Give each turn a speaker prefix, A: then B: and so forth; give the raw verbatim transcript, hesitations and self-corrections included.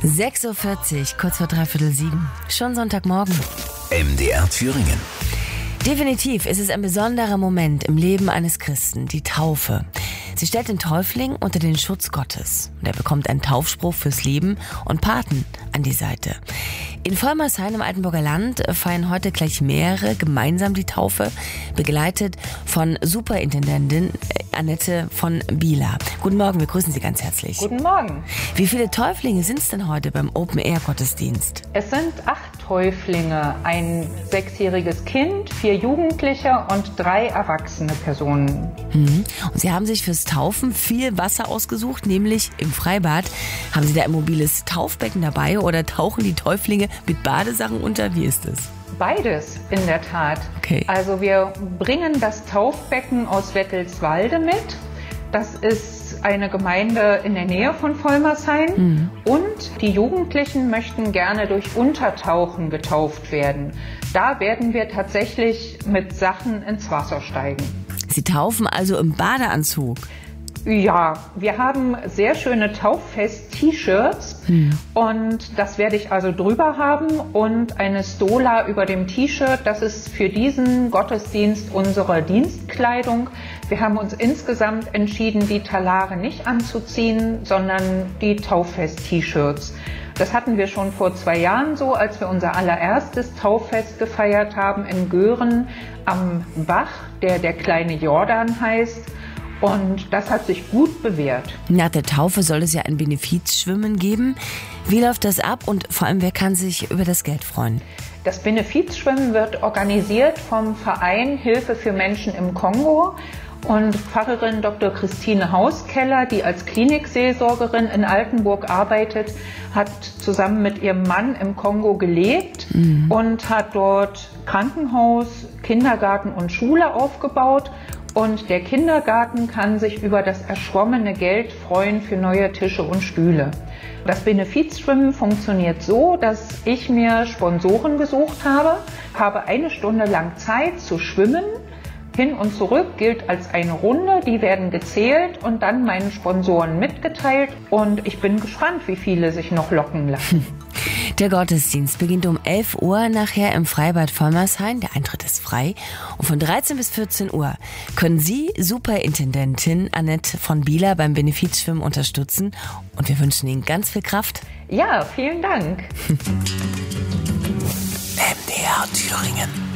A: sechs Uhr vierzig, kurz vor dreiviertel sieben. Schon Sonntagmorgen.
B: M D R Thüringen.
A: Definitiv ist es ein besonderer Moment im Leben eines Christen, die Taufe. Sie stellt den Täufling unter den Schutz Gottes. Und er bekommt einen Taufspruch fürs Leben und Paten an die Seite. In Vollmershain im Altenburger Land feiern heute gleich mehrere gemeinsam die Taufe, begleitet von Superintendentin Annette von Bieler. Guten Morgen, wir grüßen Sie ganz herzlich.
C: Guten Morgen.
A: Wie viele Täuflinge sind es denn heute beim Open-Air-Gottesdienst?
C: Es sind acht Täuflinge, ein sechsjähriges Kind, vier Jugendliche und drei erwachsene Personen.
A: Mhm. Und Sie haben sich fürs Taufen viel Wasser ausgesucht, nämlich im Freibad. Haben Sie da ein mobiles Taufbecken dabei oder tauchen die Täuflinge mit Badesachen unter? Wie ist es?
C: Beides, in der Tat.
A: Okay.
C: Also wir bringen das Taufbecken aus Wettelswalde mit. Das ist eine Gemeinde in der Nähe von Vollmershain. Mhm. Und die Jugendlichen möchten gerne durch Untertauchen getauft werden. Da werden wir tatsächlich mit Sachen ins Wasser steigen.
A: Sie taufen also im Badeanzug?
C: Ja, wir haben sehr schöne Tauffest-T-Shirts hm. und das werde ich also drüber haben und eine Stola über dem T-Shirt. Das ist für diesen Gottesdienst unsere Dienstkleidung. Wir haben uns insgesamt entschieden, die Talare nicht anzuziehen, sondern die Tauffest-T-Shirts. Das hatten wir schon vor zwei Jahren so, als wir unser allererstes Tauffest gefeiert haben in Göhren am Bach, der der kleine Jordan heißt. Und das hat sich gut bewährt.
A: Nach der Taufe soll es ja ein Benefizschwimmen geben. Wie läuft das ab und vor allem, wer kann sich über das Geld freuen?
C: Das Benefizschwimmen wird organisiert vom Verein Hilfe für Menschen im Kongo. Und Pfarrerin Doktor Christine Hauskeller, die als Klinikseelsorgerin in Altenburg arbeitet, hat zusammen mit ihrem Mann im Kongo gelebt mhm. und hat dort Krankenhaus, Kindergarten und Schule aufgebaut. Und der Kindergarten kann sich über das erschwommene Geld freuen für neue Tische und Stühle. Das Benefizschwimmen funktioniert so, dass ich mir Sponsoren gesucht habe, habe eine Stunde lang Zeit zu schwimmen. Hin und zurück gilt als eine Runde, die werden gezählt und dann meinen Sponsoren mitgeteilt. Und ich bin gespannt, wie viele sich noch locken lassen.
A: Der Gottesdienst beginnt um elf Uhr nachher im Freibad Vollmershain. Der Eintritt ist frei. Und von dreizehn bis vierzehn Uhr können Sie Superintendentin Annette von Bieler beim Benefizschwimmen unterstützen. Und wir wünschen Ihnen ganz viel Kraft.
C: Ja, vielen Dank.
B: M D R Thüringen.